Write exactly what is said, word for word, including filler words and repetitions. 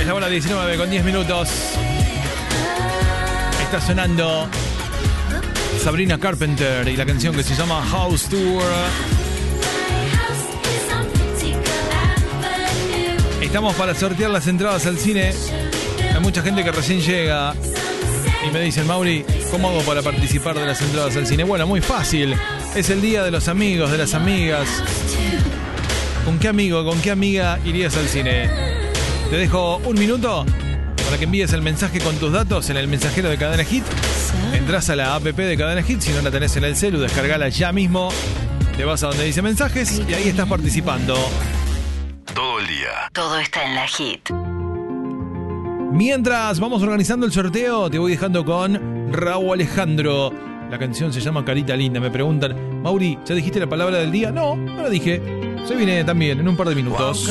la hora diecinueve con diez minutos. Está sonando Sabrina Carpenter y la canción que se llama House Tour. Estamos para sortear las entradas al cine. Hay mucha gente que recién llega y me dicen, Mauri, ¿cómo hago para participar de las entradas al cine? Bueno, muy fácil. Es el día de los amigos, de las amigas. ¿Con qué amigo, con qué amiga irías al cine? Te dejo un minuto para que envíes el mensaje con tus datos en el mensajero de Cadena Hit. Entrás a la app de Cadena Hit, si no la tenés en el celu, descargala ya mismo. Te vas a donde dice mensajes y ahí estás participando. Todo el día. Todo está en la Hit. Mientras vamos organizando el sorteo, te voy dejando con Raúl Alejandro. La canción se llama Carita Linda. Me preguntan, Mauri, ¿ya dijiste la palabra del día? No, no la dije. Se viene también en un par de minutos.